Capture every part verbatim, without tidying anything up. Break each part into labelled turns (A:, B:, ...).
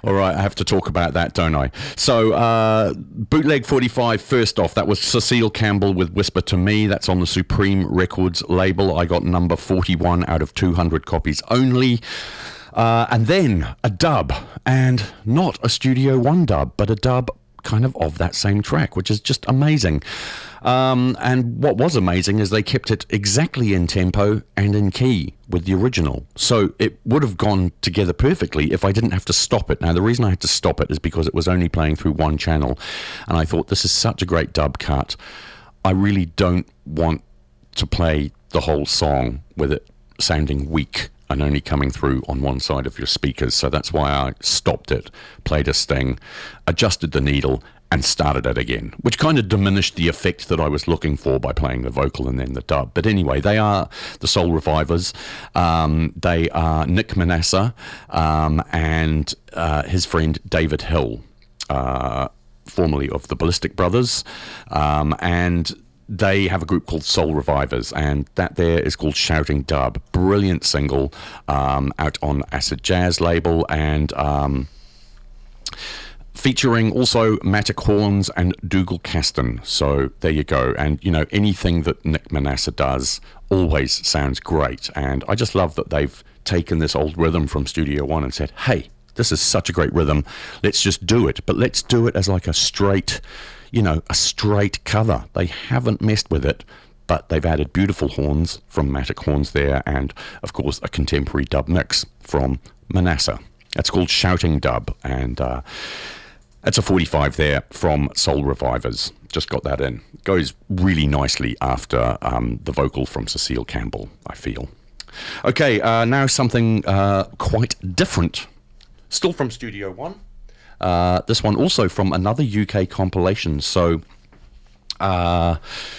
A: All right, I have to talk about that, don't I? So, uh, Bootleg forty-five, first off, that was Cecile Campbell with Whisper to Me. That's on the Supreme Records label. I got number forty-one out of two hundred copies only. Uh, and then a dub, and not a Studio One dub, but a dub kind of of that same track, which is just amazing. Um, and what was amazing is they kept it exactly in tempo and in key with the original. So it would have gone together perfectly if I didn't have to stop it. Now, the reason I had to stop it is because it was only playing through one channel. And I thought, this is such a great dub cut. I really don't want to play the whole song with it sounding weak and only coming through on one side of your speakers. So that's why I stopped it, played a sting, adjusted the needle, and started it again, which kind of diminished the effect that I was looking for by playing the vocal and then the dub. But anyway, they are the Soul Revivers. Um, they are Nick Manasseh um, and uh, his friend David Hill, uh, formerly of the Ballistic Brothers. Um, and they have a group called Soul Revivers, and that there is called Shouting Dub. Brilliant single, um, out on Acid Jazz label, and um, featuring also Matic Horns and Dougal Caston. So there you go. And, you know, anything that Nick Manasseh does always sounds great. And I just love that they've taken this old rhythm from Studio One and said, hey, this is such a great rhythm. Let's just do it. But let's do it as like a straight, you know, a straight cover. They haven't messed with it, but they've added beautiful horns from Matic Horns there, and of course a contemporary dub mix from Manasseh. It's called Shouting Dub, and uh, it's a forty-five there from Soul Revivers. Just got that in. Goes really nicely after um, the vocal from Cecile Campbell, I feel. Okay, uh, now something uh, quite different. Still from Studio One. Uh, this one also from another U K compilation. So, uh,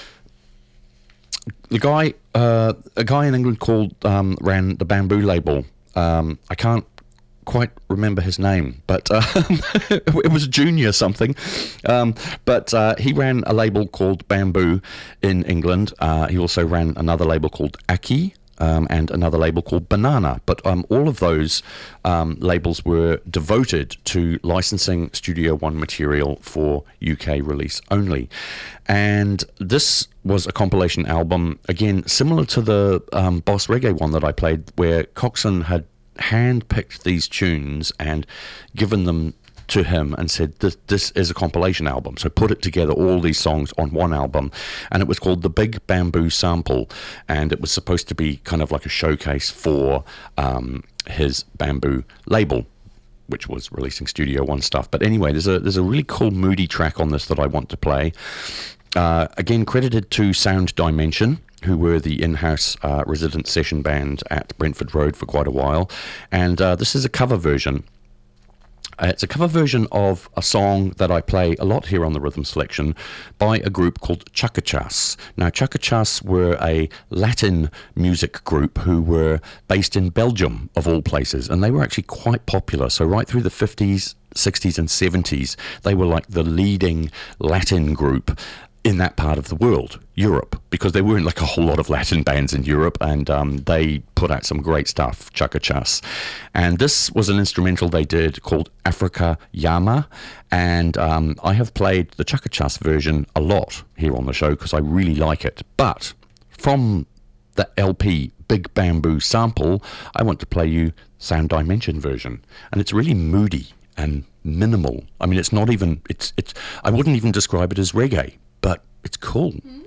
A: the guy, uh, a guy in England called um, ran the Bamboo label. Um, I can't quite remember his name, but uh, it was Junior something. Um, but uh, he ran a label called Bamboo in England. Uh, he also ran another label called Aki. Um, and another label called Banana. But um, all of those um, labels were devoted to licensing Studio One material for U K release only. And this was a compilation album, again, similar to the um, Boss Reggae one that I played, where Coxon had hand-picked these tunes and given them to him and said, this, this is a compilation album, so put it together, all these songs on one album. And it was called The Big Bamboo Sample, and it was supposed to be kind of like a showcase for um, his Bamboo label, which was releasing Studio One stuff. But anyway, there's a there's a really cool moody track on this that I want to play. Uh, again, credited to Sound Dimension, who were the in-house uh, resident session band at Brentford Road for quite a while. And uh, this is a cover version. Uh, it's a cover version of a song that I play a lot here on the Rhythm Selection by a group called Chacachas. Now, Chacachas were a Latin music group who were based in Belgium, of all places, and they were actually quite popular. So right through the fifties, sixties and seventies, they were like the leading Latin group in that part of the world, Europe, because there weren't like a whole lot of Latin bands in Europe, and um, they put out some great stuff, Chacachas. And this was an instrumental they did called Africa Yama, and um, I have played the Chacachas version a lot here on the show because I really like it. But from the L P Big Bamboo Sample, I want to play you Sound Dimension version, and it's really moody and minimal. I mean, it's not even, it's, it's, I wouldn't even describe it as reggae, but it's cool. Mm-hmm.